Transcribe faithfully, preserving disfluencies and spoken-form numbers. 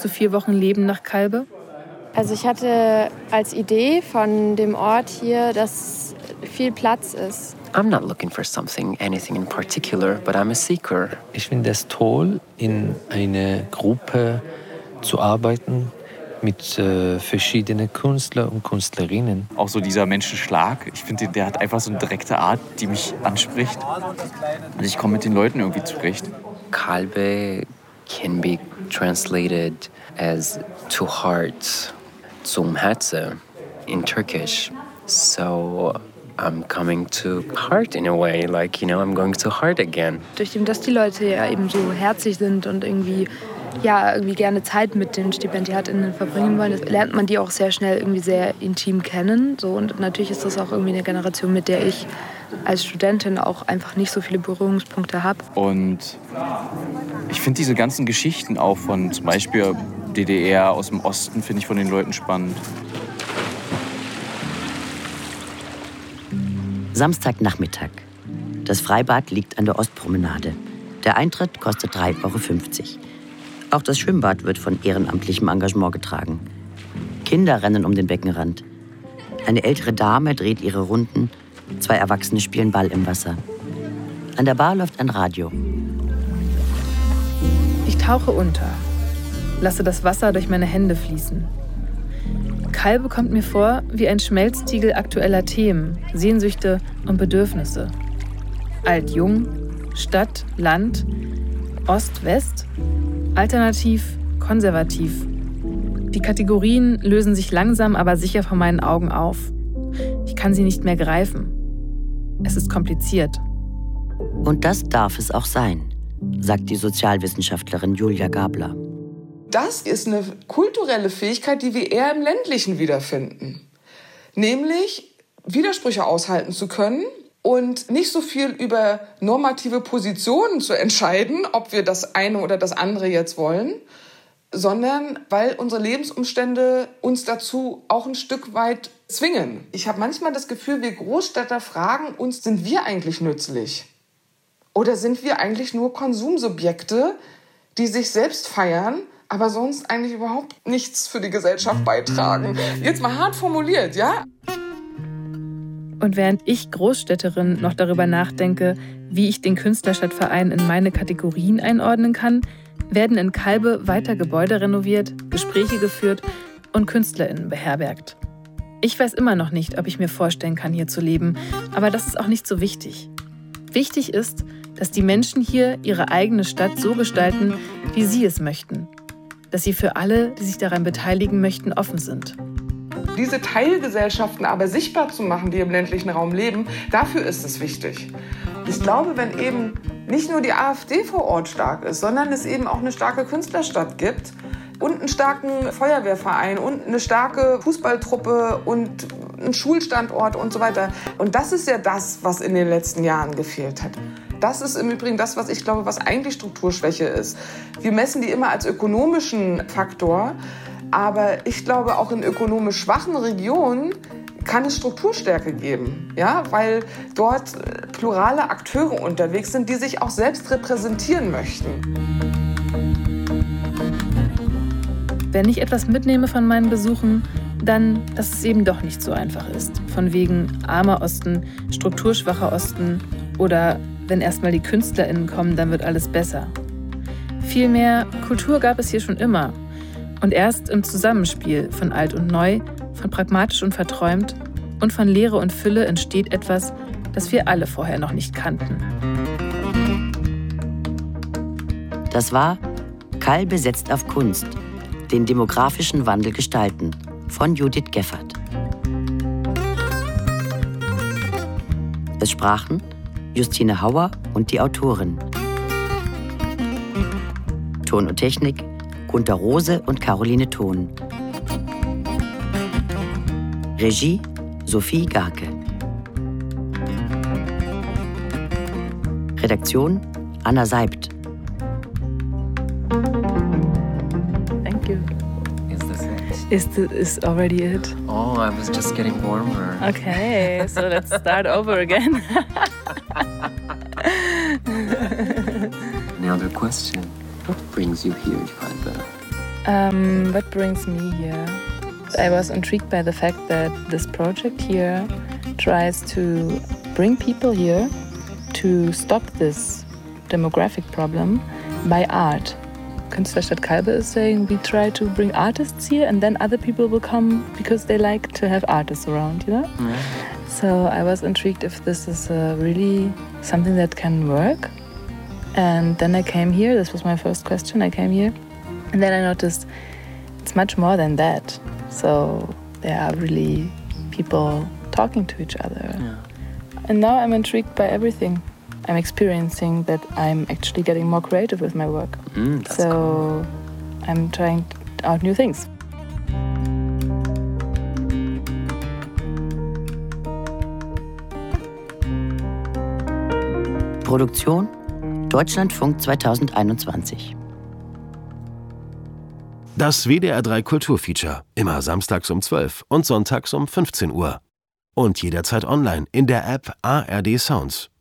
zu vier Wochen Leben nach Calbe? Also ich hatte als Idee von dem Ort hier, dass viel Platz ist. I'm not looking for something, anything in particular, but I'm a seeker. Ich finde es toll, in einer Gruppe zu arbeiten mit äh, verschiedenen Künstlern und Künstlerinnen. Auch so dieser Menschenschlag, ich finde, der hat einfach so eine direkte Art, die mich anspricht. Und ich komme mit den Leuten irgendwie zurecht. Calbe can be translated as to heart, zum Herzen in Turkish. So I'm coming to heart in a way, like, you know, I'm going to heart again. Durch dem, dass die Leute ja eben so herzlich sind und irgendwie, ja, irgendwie gerne Zeit mit den StipendiatInnen verbringen wollen, lernt man die auch sehr schnell irgendwie sehr intim kennen. So, und natürlich ist das auch irgendwie eine Generation, mit der ich als Studentin auch einfach nicht so viele Berührungspunkte habe. Und ich finde diese ganzen Geschichten auch von zum Beispiel D D R aus dem Osten, finde ich von den Leuten spannend. Samstagnachmittag. Das Freibad liegt an der Ostpromenade. Der Eintritt kostet drei Euro fünfzig. Auch das Schwimmbad wird von ehrenamtlichem Engagement getragen. Kinder rennen um den Beckenrand. Eine ältere Dame dreht ihre Runden. Zwei Erwachsene spielen Ball im Wasser. An der Bar läuft ein Radio. Ich tauche unter, lasse das Wasser durch meine Hände fließen. Calbe kommt mir vor wie ein Schmelztiegel aktueller Themen, Sehnsüchte und Bedürfnisse. Alt-Jung, Stadt, Land, Ost-West, alternativ, konservativ. Die Kategorien lösen sich langsam, aber sicher vor meinen Augen auf. Ich kann sie nicht mehr greifen. Es ist kompliziert. Und das darf es auch sein, sagt die Sozialwissenschaftlerin Julia Gabler. Das ist eine kulturelle Fähigkeit, die wir eher im Ländlichen wiederfinden. Nämlich Widersprüche aushalten zu können und nicht so viel über normative Positionen zu entscheiden, ob wir das eine oder das andere jetzt wollen, sondern weil unsere Lebensumstände uns dazu auch ein Stück weit zwingen. Ich habe manchmal das Gefühl, wir Großstädter fragen uns, sind wir eigentlich nützlich? Oder sind wir eigentlich nur Konsumsubjekte, die sich selbst feiern, aber sonst eigentlich überhaupt nichts für die Gesellschaft beitragen? Jetzt mal hart formuliert, ja? Und während ich Großstädterin noch darüber nachdenke, wie ich den Künstlerstadtverein in meine Kategorien einordnen kann, werden in Calbe weiter Gebäude renoviert, Gespräche geführt und KünstlerInnen beherbergt. Ich weiß immer noch nicht, ob ich mir vorstellen kann, hier zu leben, aber das ist auch nicht so wichtig. Wichtig ist, dass die Menschen hier ihre eigene Stadt so gestalten, wie sie es möchten. Dass sie für alle, die sich daran beteiligen möchten, offen sind. Diese Teilgesellschaften aber sichtbar zu machen, die im ländlichen Raum leben, dafür ist es wichtig. Ich glaube, wenn eben nicht nur die AfD vor Ort stark ist, sondern es eben auch eine starke Künstlerstadt gibt und einen starken Feuerwehrverein und eine starke Fußballtruppe und einen Schulstandort und so weiter. Und das ist ja das, was in den letzten Jahren gefehlt hat. Das ist im Übrigen das, was ich glaube, was eigentlich Strukturschwäche ist. Wir messen die immer als ökonomischen Faktor, aber ich glaube, auch in ökonomisch schwachen Regionen kann es Strukturstärke geben, ja, weil dort plurale Akteure unterwegs sind, die sich auch selbst repräsentieren möchten. Wenn ich etwas mitnehme von meinen Besuchen, dann, dass es eben doch nicht so einfach ist. Von wegen armer Osten, strukturschwacher Osten oder wenn erstmal die KünstlerInnen kommen, dann wird alles besser. Vielmehr, Kultur gab es hier schon immer. Und erst im Zusammenspiel von alt und neu, von pragmatisch und verträumt und von Leere und Fülle entsteht etwas, das wir alle vorher noch nicht kannten. Das war Calbe setzt auf Kunst, den demografischen Wandel gestalten von Judith Geffert. Es sprachen Justine Hauer und die Autorin. Ton und Technik Gunter Rose und Caroline Thon. Regie Sophie Garke. Redaktion Anna Seibt. Thank you. Is this it? Is, the, is already it? Oh, I was just getting warmer. Okay, so let's start over again. Another question. What brings you here, Calbe? Um, what brings me here? I was intrigued by the fact that this project here tries to bring people here to stop this demographic problem by art. Künstlerstadt Kalbe is saying we try to bring artists here and then other people will come because they like to have artists around, you know? Mm. So I was intrigued if this is uh, really something that can work. And then I came here, this was my first question, I came here. And then I noticed it's much more than that. So there are really people talking to each other. Yeah. And now I'm intrigued by everything. I'm experiencing that I'm actually getting more creative with my work. Mm, that's so cool. I'm trying out new things. Produktion Deutschlandfunk zweitausendeinundzwanzig. Das W D R drei Kulturfeature, immer samstags um zwölf und sonntags um fünfzehn Uhr. Und jederzeit online in der App A R D Sounds.